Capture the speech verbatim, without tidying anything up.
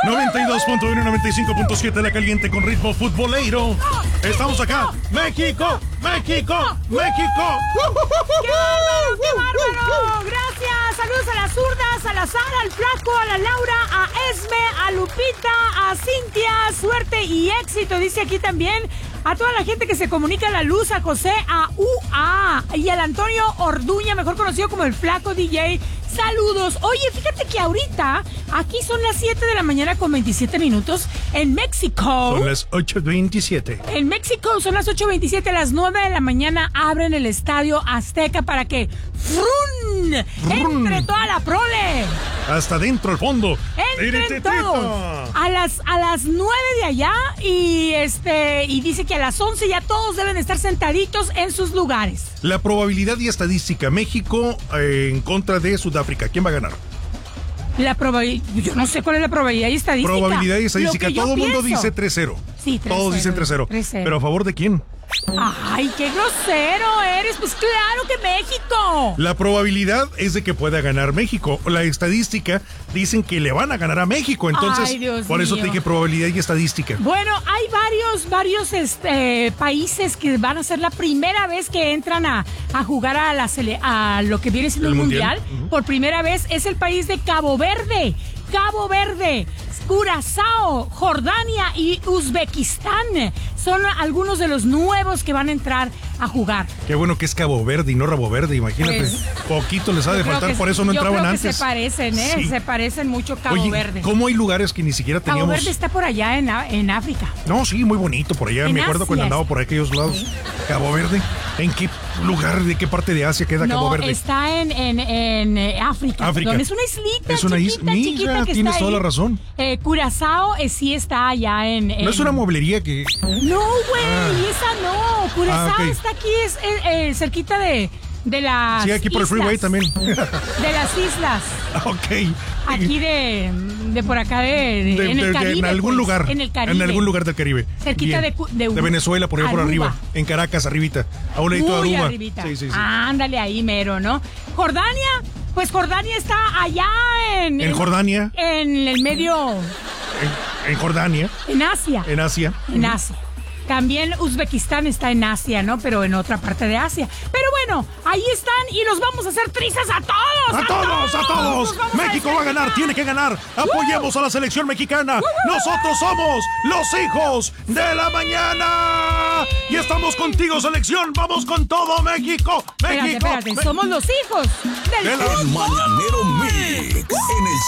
noventa y dos punto uno, noventa y cinco punto siete La Caliente con ritmo futbolero. Estamos acá. ¡México! ¡México! ¡México! ¡Qué bárbaro! ¡Qué bárbaro! Gracias. Saludos a las zurdas, a la Sara, al Flaco, a la Laura, a Esme, a Lupita, a Cintia. Suerte y éxito, dice aquí también. A toda la gente que se comunica, a la Luz, a José, a U A y al Antonio Orduña, mejor conocido como el Flaco D J. Saludos. Oye, fíjate que ahorita aquí son las siete de la mañana con veintisiete minutos. En México. Son las ocho veintisiete. En México son las ocho veintisiete. A las nueve de la mañana abren el Estadio Azteca para que ¡frun! Entre toda la prole. Hasta dentro, al fondo. Entren todos. A las, a las nueve de allá. Y este y dice que a las once ya todos deben estar sentaditos en sus lugares. La probabilidad y estadística. México eh, en contra de Sudáfrica. ¿Quién va a ganar? La probabilidad, yo no sé cuál es la probabilidad y estadística. Probabilidad y estadística. Todo el mundo dice tres cero. Sí, tres cero. Todos dicen tres cero. ¿Pero a favor de quién? Ay, qué grosero eres. Pues claro que México. La probabilidad es de que pueda ganar México. La estadística dicen que le van a ganar a México. Entonces, ay, Dios por eso mío. te dije probabilidad y estadística. Bueno, hay varios, varios este, países que van a ser la primera vez que entran a, a jugar a, la sele- a lo que viene siendo el, ¿El mundial. mundial? Uh-huh. Por primera vez es el país de Cabo Verde. Cabo Verde, Curazao, Jordania y Uzbekistán son algunos de los nuevos que van a entrar a jugar. Qué bueno que es Cabo Verde y no Rabo Verde, imagínate. Pues, poquito les ha de faltar, por eso no yo entraban creo antes. Que se parecen, ¿eh? Sí. Se parecen mucho Cabo Oye, Verde. ¿cómo hay lugares que ni siquiera teníamos? Cabo Verde está por allá en, en África. No, sí, muy bonito por allá. En Me acuerdo Asia cuando andaba está. por aquellos lados. Sí. Cabo Verde. ¿En qué lugar, de qué parte de Asia queda No, Cabo Verde? está en, en, en eh, África. África. Donde es una islita Es una chiquita, isla. chiquita Mira, que tienes está toda ahí. la razón. Eh, Curazao eh, sí está allá en, en... No es una mueblería que... No, güey, Ah. esa no. Curazao Ah, ok. está aquí, es eh, eh, cerquita de, de las Sí, aquí por el islas. freeway también. De las islas. Ok. Aquí de, de por acá, de, de- De- en de- el de- Caribe. en algún pues, lugar. En el Caribe. En algún lugar del Caribe. Cerquita Bien. de, Cu- de, De Venezuela, por allá por Aruba. arriba. En Caracas, arribita. A un ladito de Muy Aruba. arribita. Sí, sí, sí. Ándale ahí, mero, ¿no? Jordania, pues Jordania está allá en... En Jordania. En el medio... En, en Jordania. En Asia. En Asia. En Asia. También Uzbekistán está en Asia, ¿no? Pero en otra parte de Asia. Pero bueno, ahí están y los vamos a hacer trizas a todos. ¡A todos, a todos! Nos vamos México a va a ganar, tiene que ganar. Apoyemos a la selección mexicana. Nosotros somos los hijos de la mañana. Y estamos contigo, selección. Vamos con todo, México. Espérate, México. espérate. Me- Somos los hijos del De la- fútbol. Mañanero Mix en el